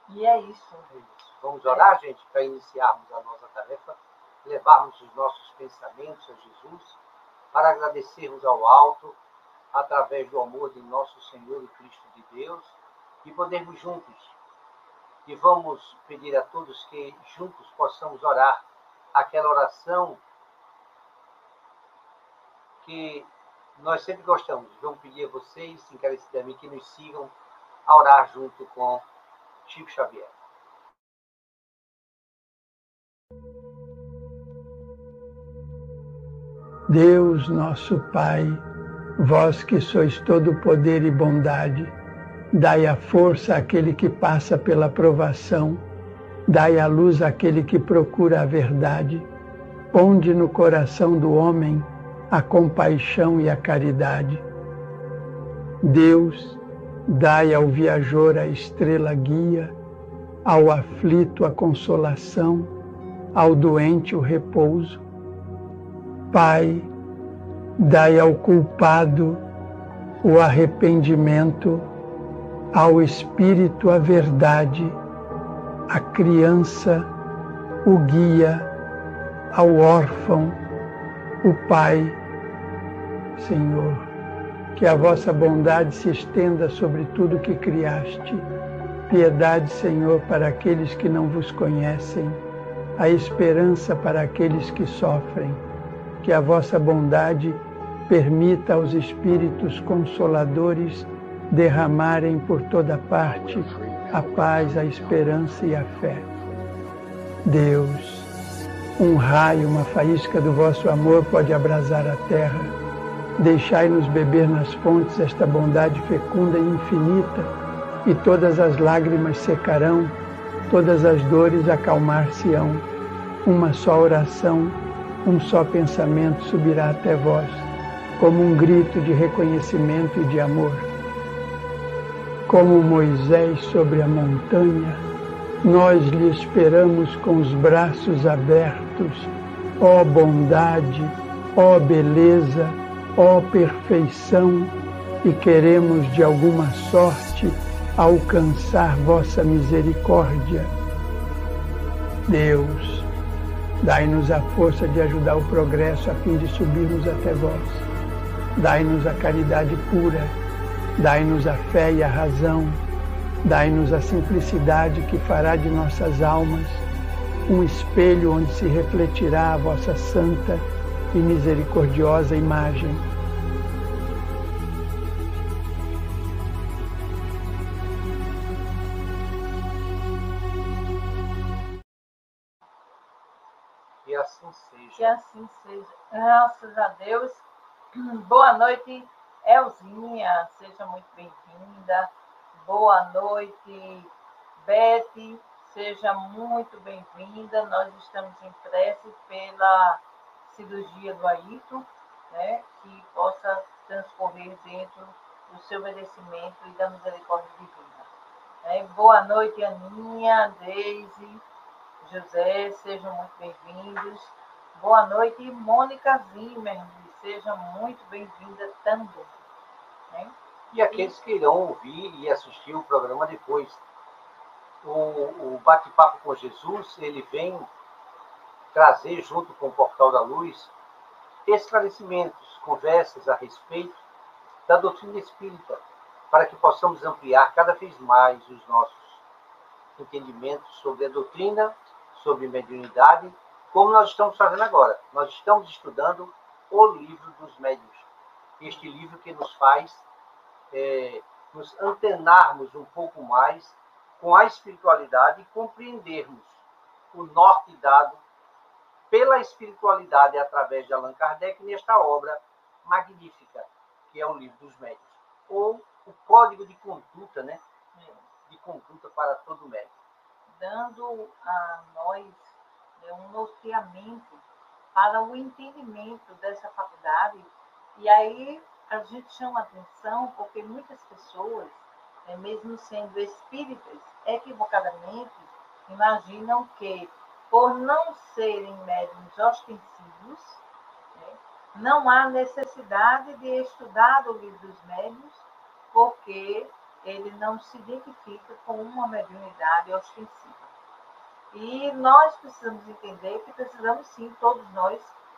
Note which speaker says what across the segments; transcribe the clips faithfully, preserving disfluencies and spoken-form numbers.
Speaker 1: E é isso.
Speaker 2: É isso. Vamos orar, é. gente, para iniciarmos a nossa tarefa, levarmos os nossos pensamentos a Jesus, para agradecermos ao alto, através do amor de nosso Senhor e Cristo de Deus, e podermos juntos. E vamos pedir a todos que juntos possamos orar aquela oração que nós sempre gostamos. Vamos pedir a vocês, encarecidamente, que nos sigam a orar junto com Chico Xavier.
Speaker 3: Deus, nosso Pai, vós que sois todo poder e bondade, dai a força àquele que passa pela provação, dai a luz àquele que procura a verdade, ponde no coração do homem a compaixão e a caridade. Deus, dai ao viajor a estrela guia, ao aflito a consolação, ao doente o repouso. Pai, dai ao culpado o arrependimento, ao espírito a verdade, à criança o guia, ao órfão o Pai. Senhor, que a vossa bondade se estenda sobre tudo que criaste. Piedade, Senhor, para aqueles que não vos conhecem, a esperança para aqueles que sofrem. Que a vossa bondade permita aos Espíritos Consoladores derramarem por toda parte a paz, a esperança e a fé. Deus, um raio, uma faísca do vosso amor pode abrasar a terra. Deixai-nos beber nas fontes esta bondade fecunda e infinita, e todas as lágrimas secarão, todas as dores acalmar-se-ão. Uma só oração, um só pensamento subirá até vós, como um grito de reconhecimento e de amor. Como Moisés sobre a montanha, nós lhe esperamos com os braços abertos, ó bondade, ó beleza, ó perfeição, e queremos de alguma sorte alcançar vossa misericórdia. Deus, dai-nos a força de ajudar o progresso a fim de subirmos até vós. Dai-nos a caridade pura, dai-nos a fé e a razão, dai-nos a simplicidade que fará de nossas almas um espelho onde se refletirá a vossa santa e misericordiosa imagem.
Speaker 2: Que assim seja.
Speaker 1: Que assim seja. Graças a Deus. Boa noite, Elzinha. Seja muito bem-vinda. Boa noite, Beth. Seja muito bem-vinda. Nós estamos em prece pela cirurgia do Ayrton, né, que possa transcorrer dentro do seu merecimento e da misericórdia divina. É, boa noite, Aninha, Deise, José, sejam muito bem-vindos. Boa noite, Mônica Zimmer, seja muito bem-vinda também. Né?
Speaker 2: E aqueles que irão ouvir e assistir o programa depois. O, o Bate-Papo com Jesus, ele vem trazer, junto com o Portal da Luz, esclarecimentos, conversas a respeito da doutrina espírita, para que possamos ampliar cada vez mais os nossos entendimentos sobre a doutrina, sobre mediunidade, como nós estamos fazendo agora. Nós estamos estudando o livro dos médiuns. Este livro que nos faz é, nos antenarmos um pouco mais com a espiritualidade e compreendermos o norte dado pela espiritualidade através de Allan Kardec nesta obra magnífica, que é o livro dos médiuns. Ou o código de conduta, né? De conduta para todo médium.
Speaker 1: Dando a nós um norteamento para o entendimento dessa faculdade. E aí a gente chama atenção porque muitas pessoas, mesmo sendo espíritas, equivocadamente imaginam que, por não serem médiuns ostensivos, né, não há necessidade de estudar o livro dos médiuns, porque ele não se identifica com uma mediunidade ostensiva. E nós precisamos entender que precisamos sim, todos nós,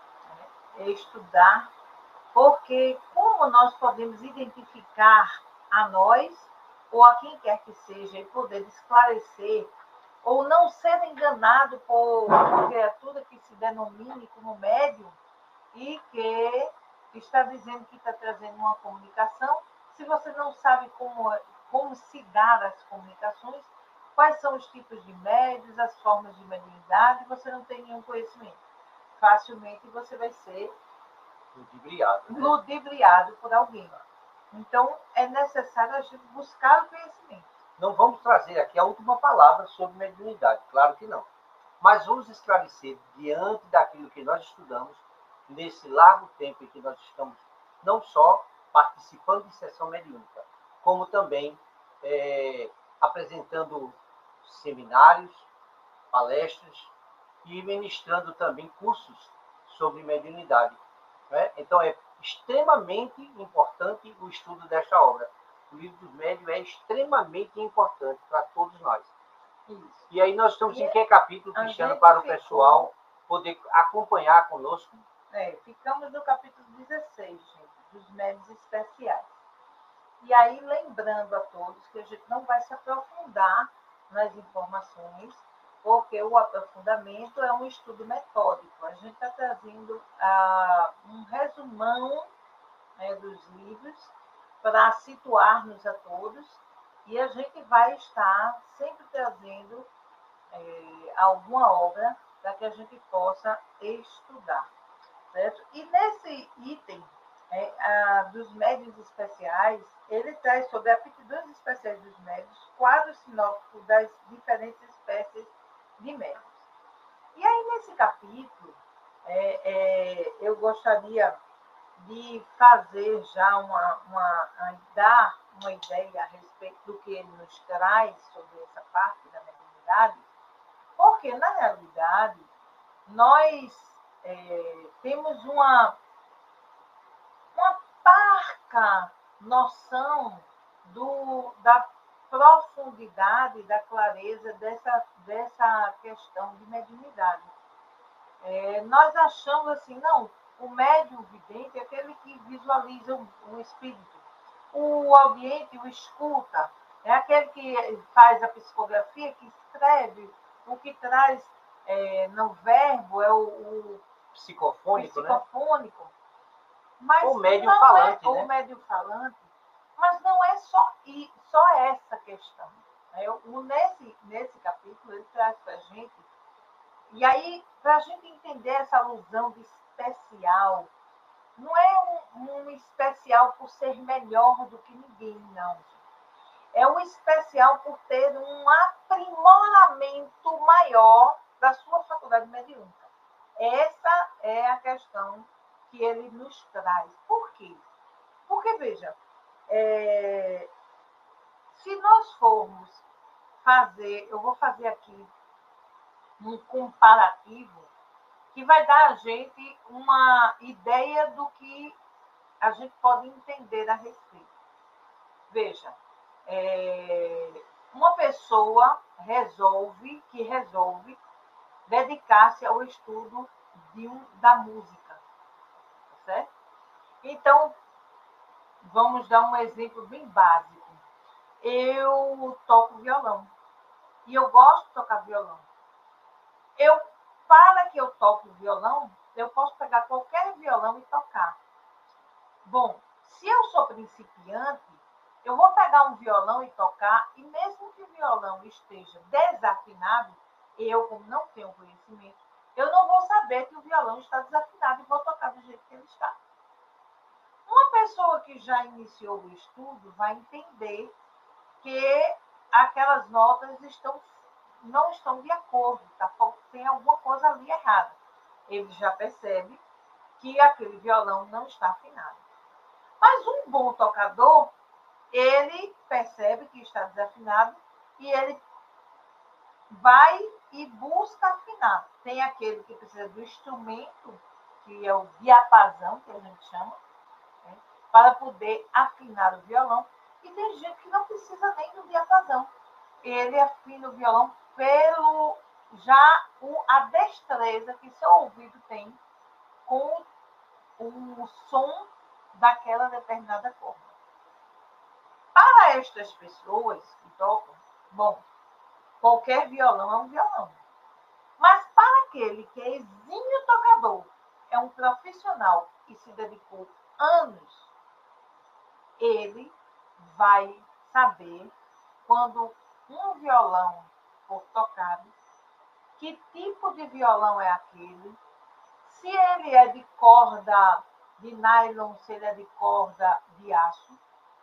Speaker 1: né, estudar, porque como nós podemos identificar a nós, ou a quem quer que seja, e poder esclarecer, ou não ser enganado por uma criatura que se denomine como médium e que está dizendo que está trazendo uma comunicação, se você não sabe como, como se dar as comunicações, quais são os tipos de médios, as formas de mediunidade, você não tem nenhum conhecimento. Facilmente você vai ser
Speaker 2: ludibriado, né?
Speaker 1: ludibriado por alguém. Então, é necessário a gente buscar o conhecimento.
Speaker 2: Não vamos trazer aqui a última palavra sobre mediunidade, claro que não. Mas vamos esclarecer, diante daquilo que nós estudamos, nesse largo tempo em que nós estamos, não só participando de sessão mediúnica, como também é, apresentando seminários, palestras e ministrando também cursos sobre mediunidade. Né? Então, é extremamente importante o estudo desta obra. O Livro dos Médiuns é extremamente importante para todos nós.
Speaker 1: Isso.
Speaker 2: E aí nós estamos
Speaker 1: e
Speaker 2: em que capítulo, Cristiano, para o ficou... pessoal poder acompanhar conosco?
Speaker 1: É, ficamos no capítulo dezesseis, gente, dos médiuns especiais. E aí, lembrando a todos que a gente não vai se aprofundar nas informações, porque o aprofundamento é um estudo metódico. A gente está trazendo ah, um resumão, né, dos livros para situar-nos a todos, e a gente vai estar sempre trazendo é, alguma obra para que a gente possa estudar. Certo? E nesse item é, a, dos médiuns especiais, ele traz sobre aptidões especiais dos médiuns, quadro sinóptico das diferentes espécies de médiuns. E aí, nesse capítulo, é, é, eu gostaria de fazer já uma, uma, dar uma ideia a respeito do que ele nos traz sobre essa parte da mediunidade, porque, na realidade, nós É, temos uma, uma parca noção do, da profundidade, da clareza dessa, dessa questão de mediunidade. É, nós achamos assim, não, o médium vidente é aquele que visualiza o, o espírito. O audiente o escuta, é aquele que faz a psicografia, que escreve, o que traz é, no verbo é o, o
Speaker 2: psicofônico,
Speaker 1: psicofônico,
Speaker 2: né?
Speaker 1: Mas
Speaker 2: o médium
Speaker 1: não
Speaker 2: falante,
Speaker 1: é,
Speaker 2: né?
Speaker 1: O médium falante, mas não é só, só essa questão. Né? O, nesse, nesse capítulo, ele traz para a gente, e aí, para a gente entender essa alusão de especial, não é um, um especial por ser melhor do que ninguém, não. É um especial por ter um aprimoramento maior da sua faculdade mediúnica. Essa é a questão que ele nos traz. Por quê? Porque, veja, é, se nós formos fazer, eu vou fazer aqui um comparativo que vai dar a gente uma ideia do que a gente pode entender a respeito. Veja, é, uma pessoa resolve, que resolve dedicar-se ao estudo de um, da música, certo? Então, vamos dar um exemplo bem básico. Eu toco violão e eu gosto de tocar violão. Eu, para que eu toque violão, eu posso pegar qualquer violão e tocar. Bom, se eu sou principiante, eu vou pegar um violão e tocar, e mesmo que o violão esteja desafinado, eu, como não tenho conhecimento, eu não vou saber que o violão está desafinado e vou tocar do jeito que ele está. Uma pessoa que já iniciou o estudo vai entender que aquelas notas estão, não estão de acordo, tá? Tem alguma coisa ali errada. Ele já percebe que aquele violão não está afinado. Mas um bom tocador, ele percebe que está desafinado e ele vai e busca afinar. Tem aquele que precisa do instrumento, que é o diapasão, que a gente chama, né, para poder afinar o violão. E tem gente que não precisa nem do diapasão. Ele afina o violão pelo já o, a destreza que seu ouvido tem com o som daquela determinada corda. Para estas pessoas que tocam, bom, qualquer violão é um violão. Mas para aquele que é exímio tocador, é um profissional e se dedicou anos, ele vai saber quando um violão for tocado, que tipo de violão é aquele, se ele é de corda de nylon, se ele é de corda de aço,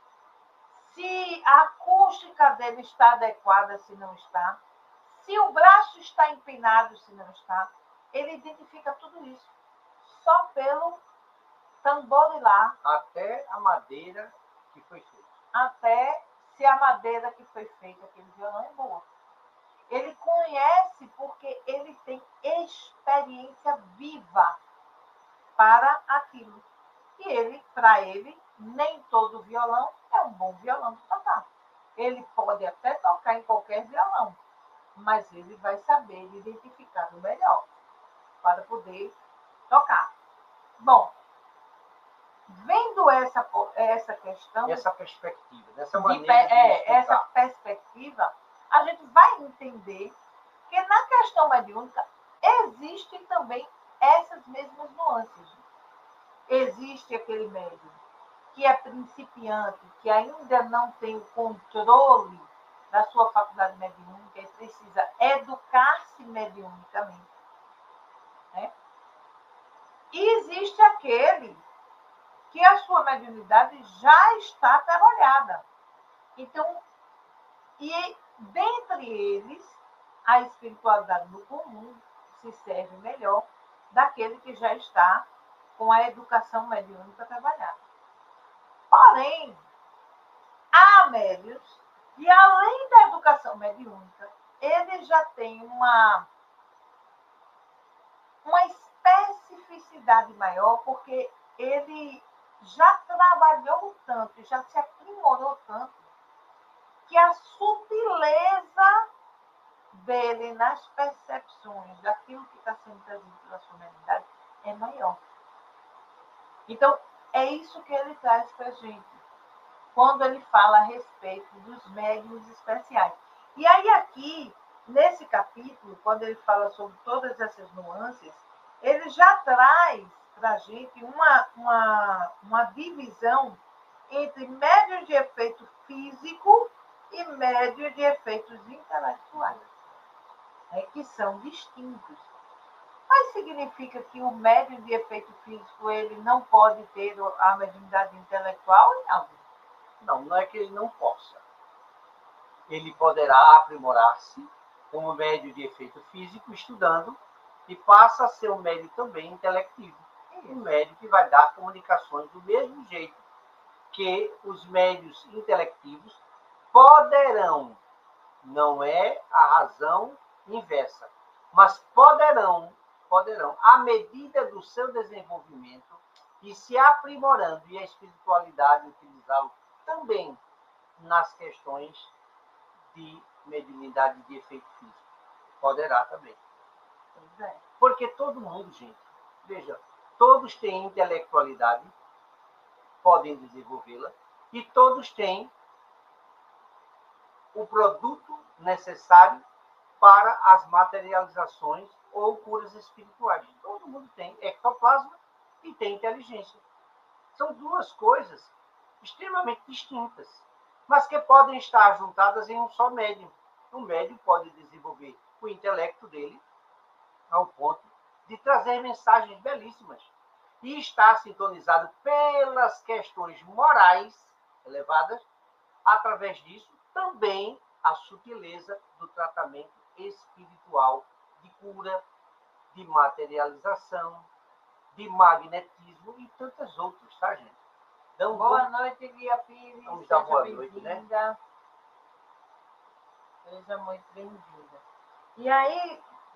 Speaker 1: se a acústica dele está adequada, se não está, se o braço está empinado, se não está. Ele identifica tudo isso só pelo tamborilar.
Speaker 2: Até a madeira que foi feita.
Speaker 1: Até se a madeira que foi feita, aquele violão, é boa. Ele conhece porque ele tem experiência viva para aquilo. E ele, para ele, nem todo violão é um bom violão de tocar. Ele pode até tocar em qualquer violão, mas ele vai saber identificar o melhor para poder tocar. Bom, vendo essa, essa questão...
Speaker 2: Essa perspectiva, dessa
Speaker 1: de,
Speaker 2: maneira de
Speaker 1: é, essa perspectiva, a gente vai entender que na questão mediúnica existem também essas mesmas nuances. Existe aquele médium que é principiante, que ainda não tem o controle da sua faculdade mediúnica e precisa educar-se mediunicamente. Né? E existe aquele que a sua mediunidade já está trabalhada. Então, e dentre eles, a espiritualidade no comum se serve melhor daquele que já está com a educação mediúnica trabalhada. Porém, há médiuns e, além da educação mediúnica, ele já tem uma, uma especificidade maior, porque ele já trabalhou tanto, já se aprimorou tanto, que a sutileza dele nas percepções daquilo que está sendo trazido pela sua mediunidade é maior. Então, é isso que ele traz para a gente, quando ele fala a respeito dos médiuns especiais. E aí aqui, nesse capítulo, quando ele fala sobre todas essas nuances, ele já traz para a gente uma, uma, uma divisão entre médiuns de efeito físico e médiuns de efeitos intelectuais, né, que são distintos. Mas significa que o médium de efeito físico ele não pode ter a mediunidade intelectual? Não.
Speaker 2: Não, não é que ele não possa. Ele poderá aprimorar-se como médium de efeito físico, estudando, e passa a ser um médium também intelectivo. Um médium que vai dar comunicações do mesmo jeito que os médiuns intelectivos poderão, não é a razão inversa, mas poderão, poderão, à medida do seu desenvolvimento e se aprimorando, e a espiritualidade utilizá-lo também nas questões de mediunidade de efeito físico. Poderá também.
Speaker 1: Pois é.
Speaker 2: Porque todo mundo, gente, veja, todos têm intelectualidade, podem desenvolvê-la, e todos têm o produto necessário para as materializações ou curas espirituais. Todo mundo tem ectoplasma e tem inteligência. São duas coisas extremamente distintas, mas que podem estar juntadas em um só médium. O médium pode desenvolver o intelecto dele ao ponto de trazer mensagens belíssimas e estar sintonizado pelas questões morais elevadas. Através disso, também a sutileza do tratamento espiritual, de cura, de materialização, de magnetismo e tantas outras, tá, gente? Então,
Speaker 1: boa
Speaker 2: vamos...
Speaker 1: noite, Lia Pires.
Speaker 2: Vamos dar
Speaker 1: Seja
Speaker 2: boa
Speaker 1: bem-vinda.
Speaker 2: noite, né?
Speaker 1: Seja muito bem-vinda. E aí,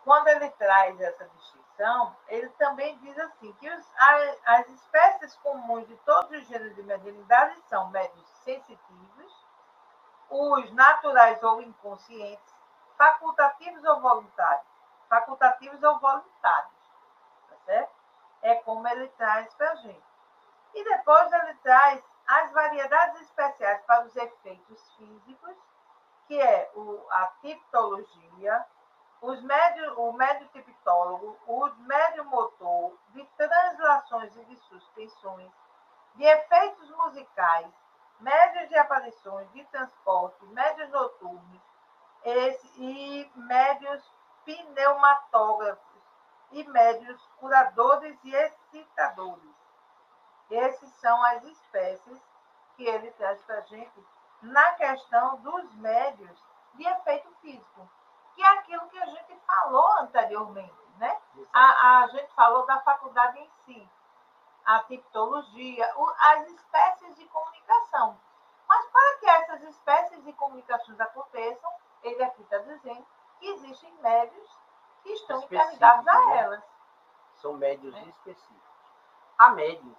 Speaker 1: quando ele traz essa distinção, ele também diz assim, que os, as espécies comuns de todos os gêneros de mediunidade são médiuns sensitivos, os naturais ou inconscientes, facultativos ou voluntários. Facultativos ou voluntários, tá certo? É como ele traz para a gente. E depois ele traz as variedades especiais para os efeitos físicos, que é o, a tipologia, os médio, o médio tiptólogo, o médio motor, de translações e de suspensões, de efeitos musicais, médios de aparições, de transporte, médios noturnos esse, e médios pneumatógrafos e médios curadores e excitadores. Essas são as espécies que ele traz para a gente na questão dos médios de efeito físico, que é aquilo que a gente falou anteriormente, né? A, a gente falou da faculdade em si, a tipologia, as espécies de comunicação. Mas para que essas espécies de comunicações aconteçam, ele aqui está dizendo que existem médios que estão encarregados a
Speaker 2: né?
Speaker 1: elas.
Speaker 2: São médios é. específicos. Há médios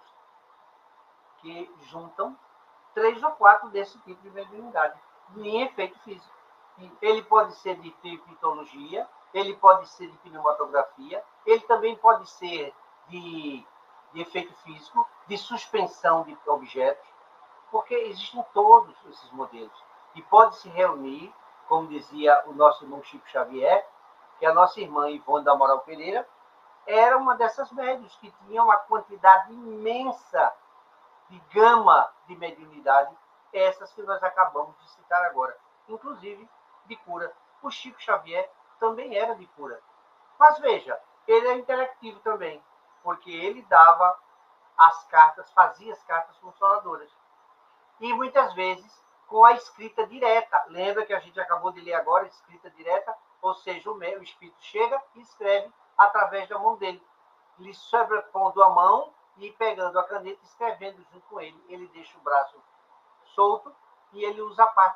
Speaker 2: que juntam três ou quatro desse tipo de mediunidade, em efeito físico. Ele pode ser de tipologia, ele pode ser de pneumatografia, ele também pode ser de, de efeito físico, de suspensão de objetos, porque existem todos esses modelos. E pode se reunir, como dizia o nosso irmão Chico Xavier, que a nossa irmã Ivone da Moral Pereira era uma dessas médios que tinha uma quantidade imensa de gama de mediunidade, essas que nós acabamos de citar agora, inclusive de cura. O Chico Xavier também era de cura. Mas veja, ele é intelectivo também, porque ele dava as cartas, fazia as cartas consoladoras. E muitas vezes com a escrita direta. Lembra que a gente acabou de ler agora, escrita direta? Ou seja, o, meu, o espírito chega e escreve através da mão dele, lhe sobrepondo a mão e pegando a caneta e escrevendo junto com ele. Ele deixa o braço solto e ele usa a parte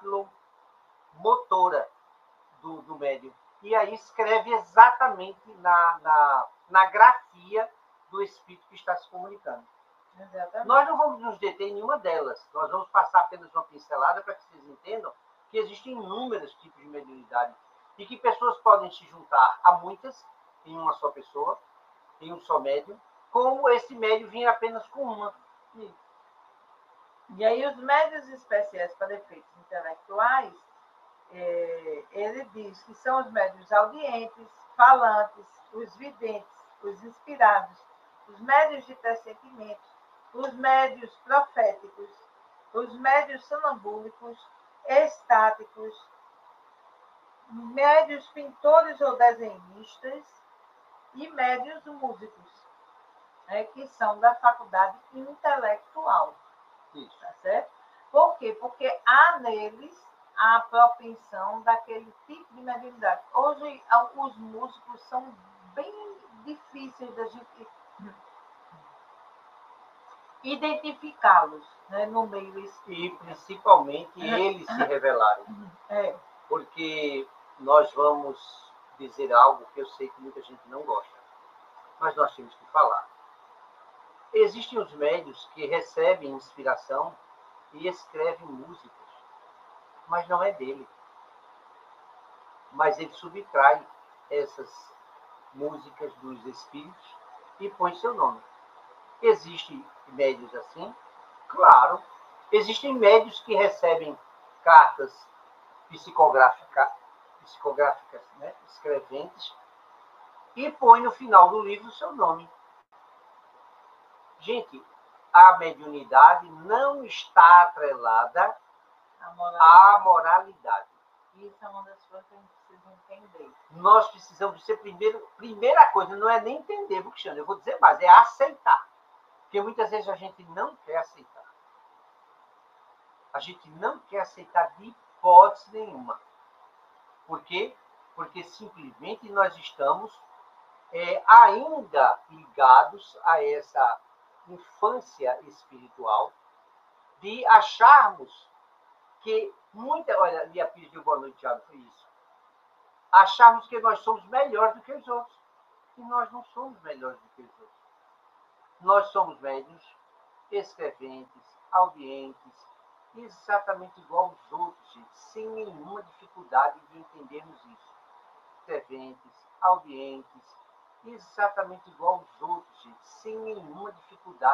Speaker 2: motora do, do médium. E aí escreve exatamente na, na, na grafia do espírito que está se comunicando. Exatamente. Nós não vamos nos deter em nenhuma delas. Nós vamos passar apenas uma pincelada para que vocês entendam que existem inúmeros tipos de mediunidade e que pessoas podem se juntar a muitas em uma só pessoa, em um só médium, como esse médium vinha apenas com uma.
Speaker 1: E aí os médios especiais para efeitos intelectuais, é, ele diz que são os médios audientes, falantes, os videntes, os inspirados, os médios de pressentimento, os médios proféticos, os médios sonambúlicos, estáticos, médios pintores ou desenhistas e médios músicos, né, que são da faculdade intelectual.
Speaker 2: Isso.
Speaker 1: Tá certo? Por quê? Porque há neles a propensão daquele tipo de mediunidade. Hoje, os músicos são bem difíceis da gente identificá-los, né, no meio espírita.
Speaker 2: E principalmente eles se revelarem.
Speaker 1: É.
Speaker 2: Porque nós vamos dizer algo que eu sei que muita gente não gosta, mas nós temos que falar. Existem os médios que recebem inspiração e escrevem músicas, mas não é dele. Mas ele subtrai essas músicas dos espíritos e põe seu nome. Existem médios assim? Claro. Existem médios que recebem cartas psicográficas, psicográficas, né? escreventes, e põe no final do livro o seu nome. Gente, a mediunidade não está atrelada
Speaker 1: A moralidade.
Speaker 2: à moralidade.
Speaker 1: Isso é uma das coisas que a gente precisa entender.
Speaker 2: Nós precisamos ser primeiro, primeira coisa, não é nem entender, Cristiano, eu vou dizer mais, é aceitar. Porque muitas vezes a gente não quer aceitar. A gente não quer aceitar de hipótese nenhuma. Por quê? Porque simplesmente nós estamos é, ainda ligados a essa infância espiritual de acharmos que muita... Olha, Lia Pires deu boa noite, Thiago, foi isso. acharmos que nós somos melhores do que os outros. E nós não somos melhores do que os outros. Nós somos médiuns, escreventes, audientes, exatamente igual aos outros, gente, sem nenhuma dificuldade de entendermos isso. Escreventes, audientes, exatamente igual aos outros, gente, sem nenhuma dificuldade